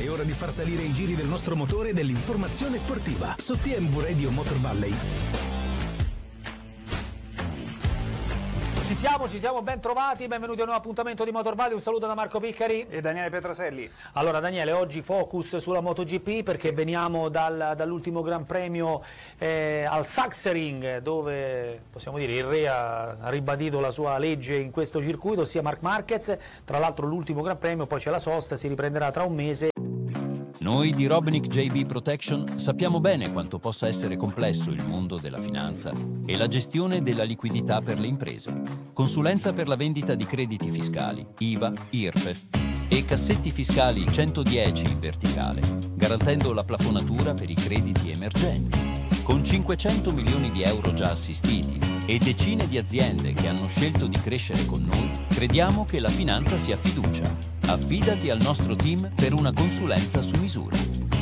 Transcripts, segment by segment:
È ora di far salire i giri del nostro motore e dell'informazione sportiva su TMV Radio Motor Valley. Ci siamo, ben trovati, benvenuti a un nuovo appuntamento di Motor Valley. Un saluto da Marco Piccari e Daniele Petroselli. Allora Daniele, oggi focus sulla MotoGP perché veniamo dall'ultimo Gran Premio al Sachsenring, dove possiamo dire il re ha ribadito la sua legge in questo circuito, sia Marc Marquez. Tra l'altro l'ultimo Gran Premio, poi c'è la sosta, si riprenderà tra un mese. Noi di Robinic JB Protection sappiamo bene quanto possa essere complesso il mondo della finanza e la gestione della liquidità per le imprese. Consulenza per la vendita di crediti fiscali, IVA, IRPEF e cassetti fiscali 110 in verticale, garantendo la plafonatura per i crediti emergenti. Con 500 milioni di euro già assistiti e decine di aziende che hanno scelto di crescere con noi, crediamo che la finanza sia fiducia. Affidati al nostro team per una consulenza su misura.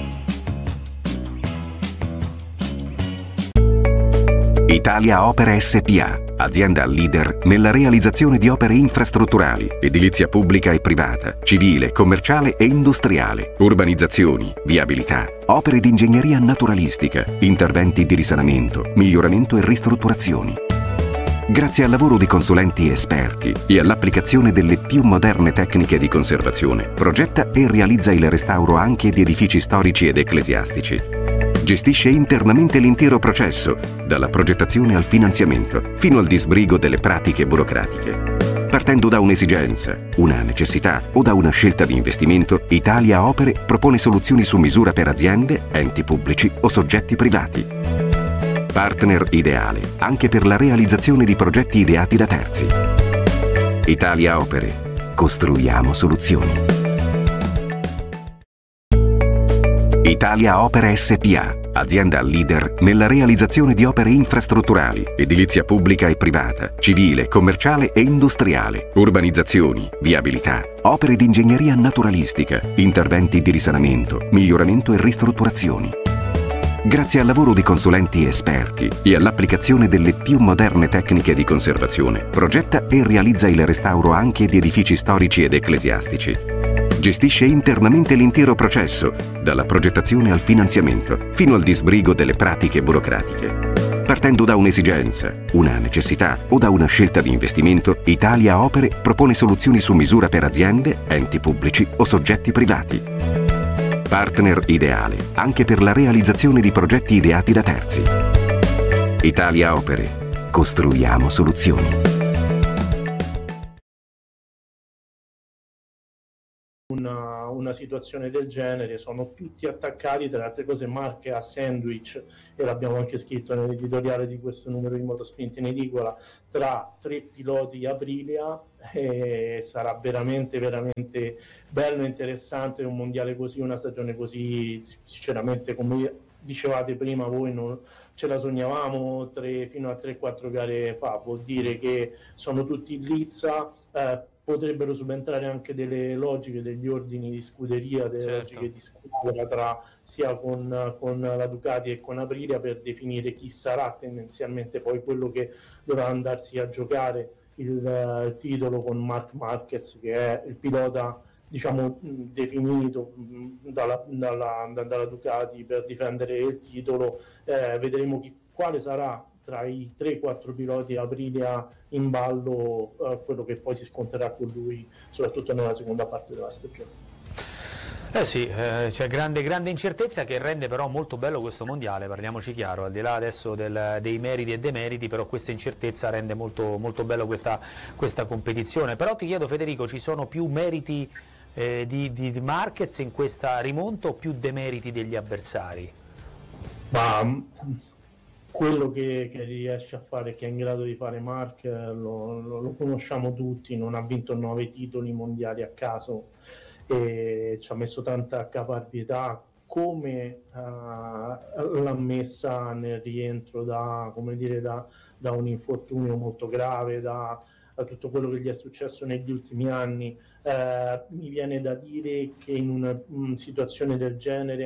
Italia Opere SpA, azienda leader nella realizzazione di opere infrastrutturali, edilizia pubblica e privata, civile, commerciale e industriale, urbanizzazioni, viabilità, opere di ingegneria naturalistica, interventi di risanamento, miglioramento e ristrutturazioni. Grazie al lavoro di consulenti esperti e all'applicazione delle più moderne tecniche di conservazione, progetta e realizza il restauro anche di edifici storici ed ecclesiastici. Gestisce internamente l'intero processo, dalla progettazione al finanziamento, fino al disbrigo delle pratiche burocratiche. Partendo da un'esigenza, una necessità o da una scelta di investimento, Italia Opere propone soluzioni su misura per aziende, enti pubblici o soggetti privati. Partner ideale anche per la realizzazione di progetti ideati da terzi. Italia Opere. Costruiamo soluzioni. Italia Opere SpA, azienda leader nella realizzazione di opere infrastrutturali, edilizia pubblica e privata, civile, commerciale e industriale, urbanizzazioni, viabilità, opere di ingegneria naturalistica, interventi di risanamento, miglioramento e ristrutturazioni. Grazie al lavoro di consulenti esperti e all'applicazione delle più moderne tecniche di conservazione, progetta e realizza il restauro anche di edifici storici ed ecclesiastici. Gestisce internamente l'intero processo, dalla progettazione al finanziamento, fino al disbrigo delle pratiche burocratiche. Partendo da un'esigenza, una necessità o da una scelta di investimento, Italia Opere propone soluzioni su misura per aziende, enti pubblici o soggetti privati. Partner ideale anche per la realizzazione di progetti ideati da terzi. Italia Opere. Costruiamo soluzioni. Una situazione del genere, sono tutti attaccati, tra le altre cose Marc è a sandwich, e l'abbiamo anche scritto nell'editoriale di questo numero di Motosprint in edicola, tra tre piloti Aprilia, e sarà veramente bello e interessante un mondiale così, una stagione così. Sinceramente, come dicevate prima voi, non ce la sognavamo fino a 3-4 gare fa. Vuol dire che sono tutti in lizza, potrebbero subentrare anche delle logiche, degli ordini di scuderia, delle logiche di squadra sia con la Ducati e con Aprilia, per definire chi sarà tendenzialmente poi quello che dovrà andarsi a giocare il titolo con Marc Marquez, che è il pilota, diciamo, definito dalla Ducati per difendere il titolo. Vedremo quale sarà tra i 3-4 piloti Aprilia in ballo, quello che poi si scontrerà con lui, soprattutto nella seconda parte della stagione. C'è grande incertezza, che rende però molto bello questo mondiale, parliamoci chiaro, al di là adesso dei meriti e demeriti, però questa incertezza rende molto bello questa competizione. Però ti chiedo, Federico, ci sono più meriti di Marquez in questa rimonta o più demeriti degli avversari? Ma quello che riesce a fare, che è in grado di fare Marc, lo conosciamo tutti. Non ha vinto 9 titoli mondiali a caso e ci ha messo tanta caparbietà, come l'ha messa nel rientro da un infortunio molto grave, da tutto quello che gli è successo negli ultimi anni. Mi viene da dire che in una situazione del genere,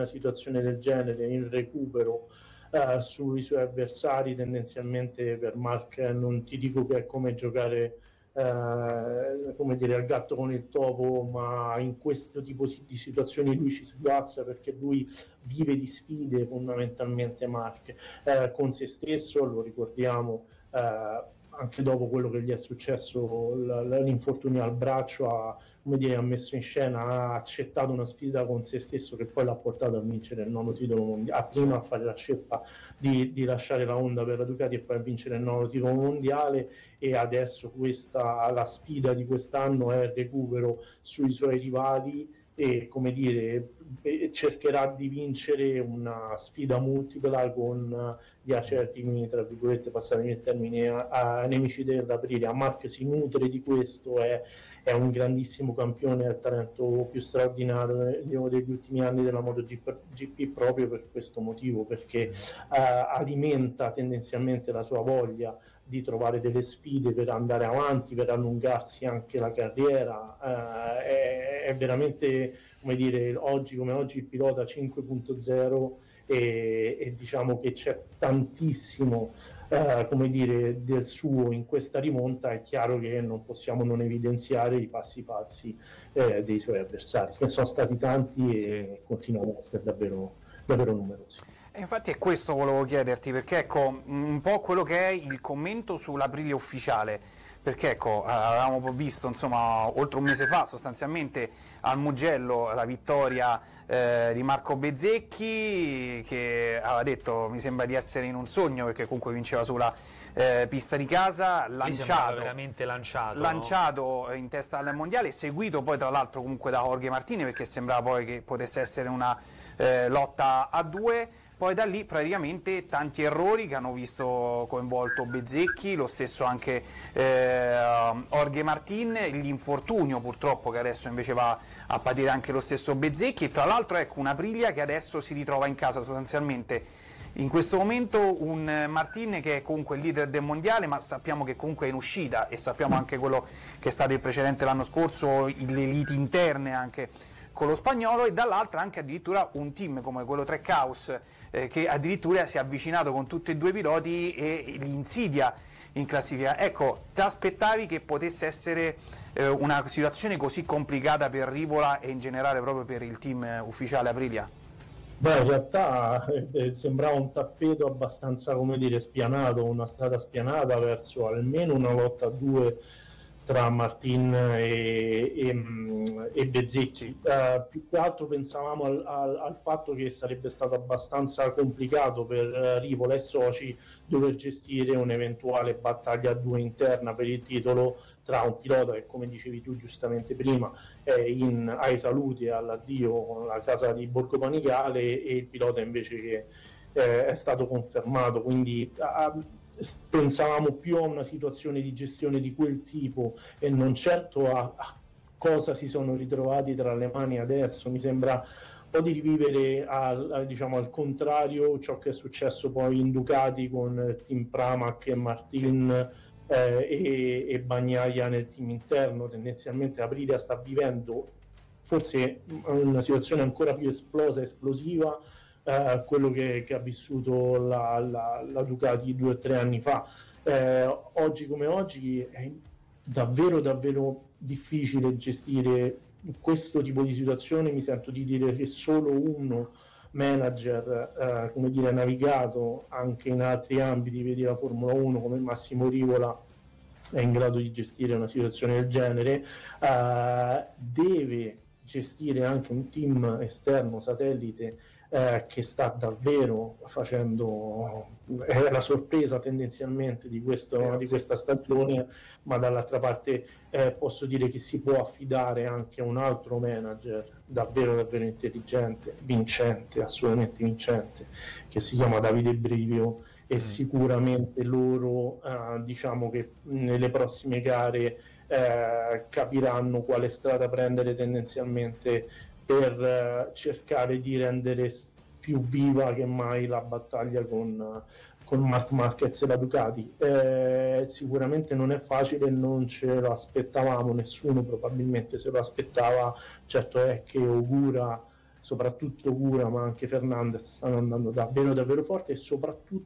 in recupero sui suoi avversari, tendenzialmente per Marc non ti dico che è come giocare come dire, al gatto con il topo, ma in questo tipo di situazioni lui ci spiazza, perché lui vive di sfide fondamentalmente, Mark, con se stesso, lo ricordiamo, anche dopo quello che gli è successo, l'infortunio al braccio, ha messo in scena, ha accettato una sfida con se stesso che poi l'ha portato a vincere il 9° titolo mondiale, prima a fare la scelta di lasciare la Honda per la Ducati e poi a vincere il 9° titolo mondiale, e adesso la sfida di quest'anno è il recupero sui suoi rivali e, come dire, cercherà di vincere una sfida multipla con gli acerrimi, tra virgolette, passatemi il termine, nemici dell'Aprilia. Mark si nutre di questo, è un grandissimo campione, è il talento più straordinario degli ultimi anni della MotoGP proprio per questo motivo, perché alimenta tendenzialmente la sua voglia di trovare delle sfide per andare avanti, per allungarsi anche la carriera. È veramente, come dire, oggi come oggi il pilota 5.0 e diciamo che c'è tantissimo come dire, del suo in questa rimonta. È chiaro che non possiamo non evidenziare i passi falsi dei suoi avversari, che sono stati tanti e continuano ad essere davvero, davvero numerosi. E infatti è questo che volevo chiederti, perché ecco un po' quello che è il commento sull'Aprilia ufficiale, perché ecco avevamo visto insomma oltre un mese fa sostanzialmente al Mugello la vittoria di Marco Bezzecchi, che aveva detto mi sembra di essere in un sogno, perché comunque vinceva sulla pista di casa, veramente lanciato in testa al mondiale, seguito poi tra l'altro comunque da Jorge Martinez, perché sembrava poi che potesse essere una lotta a due. Poi da lì praticamente tanti errori che hanno visto coinvolto Bezzecchi, lo stesso anche Jorge Martinez, l'infortunio purtroppo che adesso invece va a patire anche lo stesso Bezzecchi, e tra l'altro ecco una Aprilia che adesso si ritrova in casa sostanzialmente in questo momento, un Martinez che è comunque il leader del mondiale, ma sappiamo che comunque è in uscita, e sappiamo anche quello che è stato il precedente l'anno scorso, le liti interne anche con lo spagnolo, e dall'altra anche addirittura un team come quello Trackhouse che addirittura si è avvicinato con tutti e due i piloti e li insidia in classifica. Ecco, ti aspettavi che potesse essere una situazione così complicata per Rivola e in generale proprio per il team ufficiale Aprilia? Beh, in realtà sembrava un tappeto abbastanza, come dire, spianato, una strada spianata verso almeno una lotta a due tra Martin e Bezzecchi. Più che altro pensavamo al fatto che sarebbe stato abbastanza complicato per Rivola e soci dover gestire un'eventuale battaglia a due interna per il titolo tra un pilota che, come dicevi tu giustamente prima, è ai saluti e all'addio con la casa di Borgo Panigale, e il pilota invece che è stato confermato. Quindi pensavamo più a una situazione di gestione di quel tipo e non certo a cosa si sono ritrovati tra le mani adesso. Mi sembra un po' di rivivere diciamo al contrario ciò che è successo poi in Ducati con Team Pramac e Martin e Bagnaia nel team interno. Tendenzialmente Aprilia sta vivendo forse una situazione ancora più esplosiva, quello che ha vissuto la Ducati 2 o 3 anni fa. Oggi come oggi è davvero davvero difficile gestire questo tipo di situazione. Mi sento di dire che solo uno manager come dire, navigato anche in altri ambiti, vedi la Formula 1, come Massimo Rivola, è in grado di gestire una situazione del genere. Deve gestire anche un team esterno, satellite, che sta davvero facendo la sorpresa tendenzialmente di questa stagione, ma dall'altra parte posso dire che si può affidare anche a un altro manager davvero davvero intelligente, vincente, assolutamente vincente, che si chiama Davide Brivio, e sicuramente loro diciamo che nelle prossime gare capiranno quale strada prendere tendenzialmente per cercare di rendere più viva che mai la battaglia con Marc Marquez e la Ducati. Sicuramente non è facile, non ce lo aspettavamo, nessuno probabilmente se lo aspettava. Certo è che Ogura, soprattutto Ogura, ma anche Fernandez stanno andando davvero davvero forte, e soprattutto